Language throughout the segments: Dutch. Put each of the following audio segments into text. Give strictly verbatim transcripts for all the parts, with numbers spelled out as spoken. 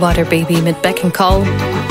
Water Baby met Back and Call.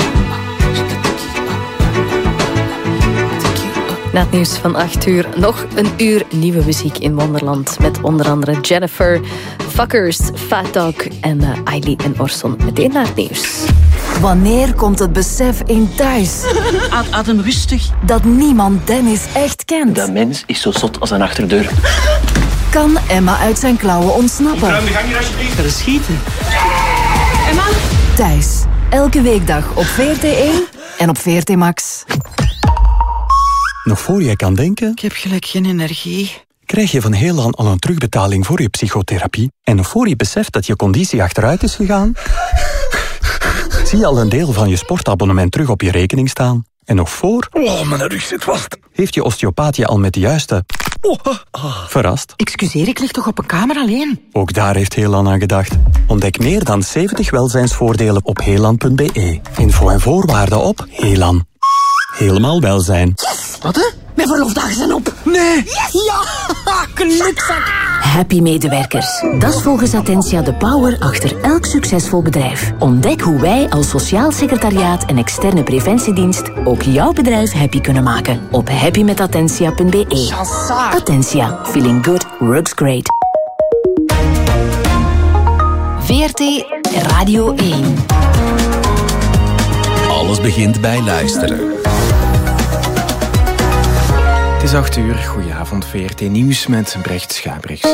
Na het nieuws van acht uur nog een uur nieuwe muziek in Wonderland. Met onder andere Jennifer, Fuckers, Fat Dog en uh, Ailey en Orson. Meteen naar het nieuws. Wanneer komt het besef in thuis? Adem rustig. Dat niemand Dennis echt kent. De mens is zo zot als een achterdeur. Kan Emma uit zijn klauwen ontsnappen? Ruim de gang hier alsjeblieft. Er is schieten. Emma? Thuis. Elke weekdag op V R T één en op V R T Max. Nog voor je kan denken, Ik heb gelijk geen energie. krijg je van Heelan al een terugbetaling voor je psychotherapie. En nog voor je beseft dat je conditie achteruit is gegaan, zie je al een deel van je sportabonnement terug op je rekening staan. En nog voor... Oh, mijn rug zit vast. Heeft je osteopaat je al met de juiste... Oh, ah. Verrast? Excuseer, ik lig toch op een kamer alleen? Ook daar heeft Heelan aan gedacht. Ontdek meer dan zeventig welzijnsvoordelen op heelan punt b e. Info en voorwaarden op Heelan. Helemaal welzijn. Wat, hè? Mijn verlofdagen zijn op. Nee. Yes! Ja, knutzak. Happy medewerkers. Dat is volgens Attentia de power achter elk succesvol bedrijf. Ontdek hoe wij als sociaal secretariaat en externe preventiedienst ook jouw bedrijf happy kunnen maken. Op happy met attentia punt b e. Attentia. Feeling good works great. V R T Radio één. Alles begint bij luisteren. Het is acht uur. Goedenavond, V R T Nieuws met Brecht Schabrichs.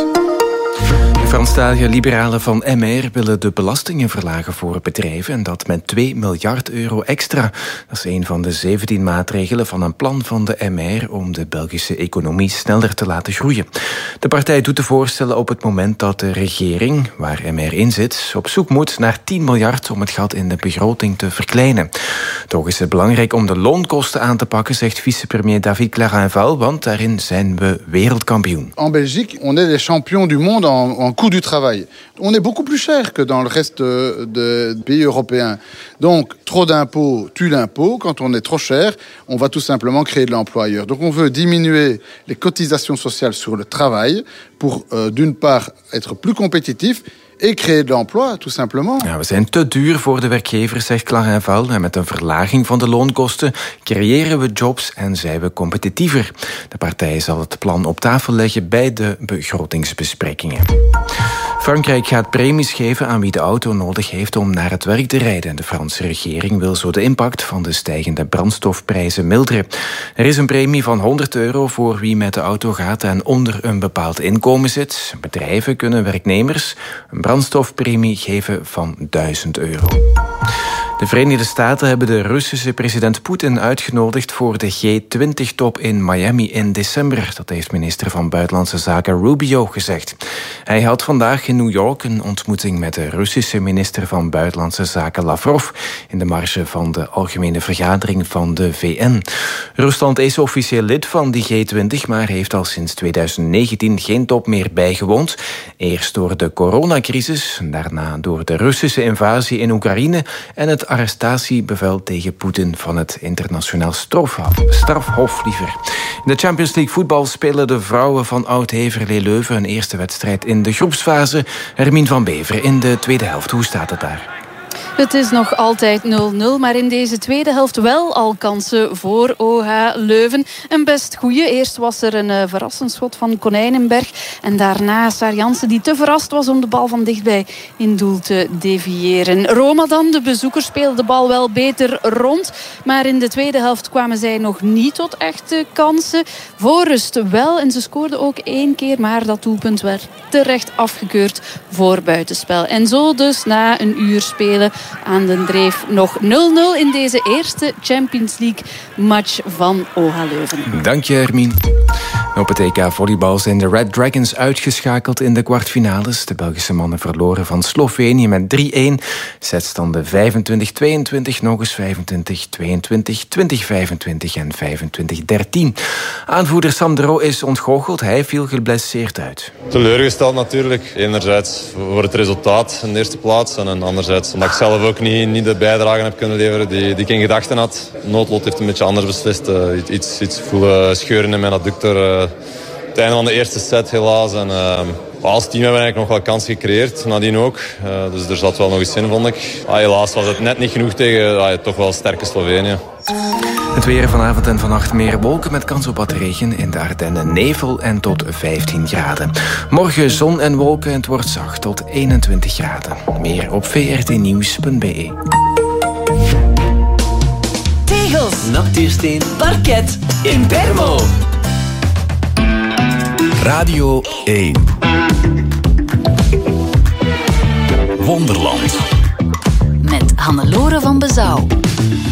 De Franstalige liberalen van M R willen de belastingen verlagen voor bedrijven en dat met twee miljard euro extra. Dat is een van de zeventien maatregelen van een plan van de M R om de Belgische economie sneller te laten groeien. De partij doet de voorstellen op het moment dat de regering, waar M R in zit, op zoek moet naar tien miljard om het gat in de begroting te verkleinen. Toch is het belangrijk om de loonkosten aan te pakken, zegt vicepremier David Clarinval, want daarin zijn we wereldkampioen. En Belgique, on est les champions du monde en, en coût du travail. On est beaucoup plus cher que dans le reste des pays européens. Donc, trop d'impôts tue l'impôt. Quand on est trop cher, on va tout simplement créer de l'emploi ailleurs. Donc, on veut diminuer les cotisations sociales sur le travail pour, euh, d'une part, être plus compétitif et créer de l'emploi, tout simplement. Ja, we zijn te duur voor de werkgevers, zegt Clarinval. En met een verlaging van de loonkosten creëren we jobs en zijn we competitiever. De partij zal het plan op tafel leggen bij de begrotingsbesprekingen. Frankrijk gaat premies geven aan wie de auto nodig heeft om naar het werk te rijden. De Franse regering wil zo de impact van de stijgende brandstofprijzen milderen. Er is een premie van honderd euro voor wie met de auto gaat en onder een bepaald inkomen zit. Bedrijven kunnen werknemers een brandstofpremie geven van duizend euro. De Verenigde Staten hebben de Russische president Poetin uitgenodigd voor de G twintig top in Miami in december. Dat heeft minister van Buitenlandse Zaken Rubio gezegd. Hij had vandaag in New York een ontmoeting met de Russische minister van Buitenlandse Zaken Lavrov in de marge van de algemene vergadering van de V N. Rusland is officieel lid van die G twintig, maar heeft al sinds tweeduizend negentien geen top meer bijgewoond. Eerst door de coronacrisis, daarna door de Russische invasie in Oekraïne en het arrestatiebevel tegen Poetin van het internationaal strafhof, strafhof liever. In de Champions League voetbal spelen de vrouwen van Oud-Heverlee Leuven een eerste wedstrijd in de groepsfase. Hermine van Beveren in de tweede helft. Hoe staat het daar? Het is nog altijd nul nul, maar in deze tweede helft wel al kansen voor O H Leuven. Een best goeie. Eerst was er een uh, verrassend schot van Konijnenberg. En daarna Saar Jansen, die te verrast was om de bal van dichtbij in doel te deviëren. Roma dan, de bezoekers, speelden de bal wel beter rond. Maar in de tweede helft kwamen zij nog niet tot echte kansen. Voor rust wel. En ze scoorden ook één keer, maar dat doelpunt werd terecht afgekeurd voor buitenspel. En zo dus na een uur spelen aan de dreef nog nul nul in deze eerste Champions League match van O H Leuven. Dank je, Hermine. Op het E K volleybal zijn de Red Dragons uitgeschakeld in de kwartfinales. De Belgische mannen verloren van Slovenië met drie-een. Zetstanden vijfentwintig tweeëntwintig, nog eens vijfentwintig tweeëntwintig, twintig vijfentwintig en vijfentwintig dertien. Aanvoerder Sam de Roo is ontgoocheld. Hij viel geblesseerd uit. Teleurgesteld natuurlijk. Enerzijds voor het resultaat in de eerste plaats. En anderzijds omdat ik zelf ook niet, niet de bijdrage heb kunnen leveren die, die ik in gedachten had. Noodlot heeft een beetje anders beslist. Uh, iets, iets voelen scheuren in mijn adductor. Uh, het einde van de eerste set helaas. En, uh, Als team hebben we eigenlijk nog wel kansen gecreëerd, nadien ook. Uh, dus er zat wel nog eens in, vond ik. Ah, helaas was het net niet genoeg tegen ah, toch wel sterke Slovenië. Het weer vanavond en vannacht meer wolken met kans op wat regen. In de Ardennen nevel en tot vijftien graden. Morgen zon en wolken en het wordt zacht tot eenentwintig graden. Meer op v r t nieuws punt b e. Tegels, natuursteen, parket, Impermo. Radio één. Wonderland. Met Hannelore van Bezouw.